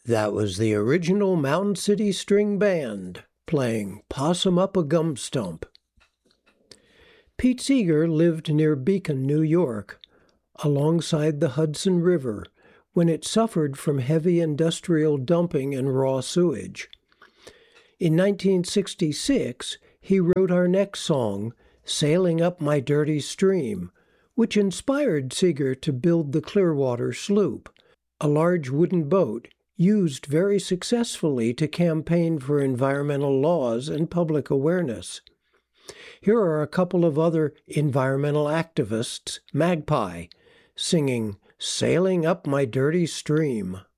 That was the original Mound City String Band playing Possum Up a Gum Stump. Pete Seeger lived near Beacon, New York, alongside the Hudson River when it suffered from heavy industrial dumping and raw sewage. In 1966, he wrote our next song, Sailing Up My Dirty Stream, which inspired Seeger to build the Clearwater Sloop, a large wooden boat used very successfully to campaign for environmental laws and public awareness. Here are a couple of other environmental activists, Magpie, singing Sailing Up My Dirty Stream.